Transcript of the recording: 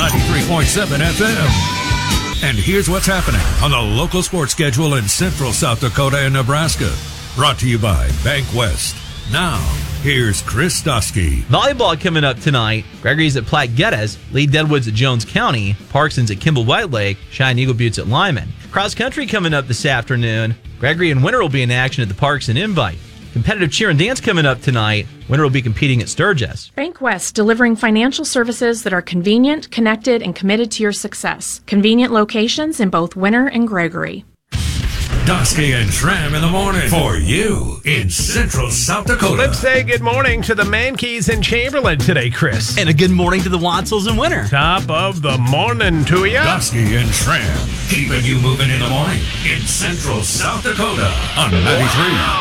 93.7 FM. And here's what's happening on the local sports schedule in Central South Dakota and Nebraska. Brought to you by Bank West. Now, here's Chris Dusky. Volleyball coming up tonight. Gregory's at Platte Geddes, Lee Deadwoods at Jones County, Parkson's at Kimball White Lake, Cheyenne Eagle Buttes at Lyman. Cross country coming up this afternoon. Gregory and Winter will be in action at the Parkson Invite. Competitive cheer and dance coming up tonight. Winter will be competing at Sturgis. Bank West, delivering financial services that are convenient, connected, and committed to your success. Convenient locations in both Winter and Gregory. Dusky and Schramm in the morning for you in Central South Dakota. Let's say good morning to the Mankeys in Chamberlain today, Chris. And a good morning to the Watsels in Winter. Top of the morning to you. Dusky and Schramm, keeping you moving in the morning in Central South Dakota on 93.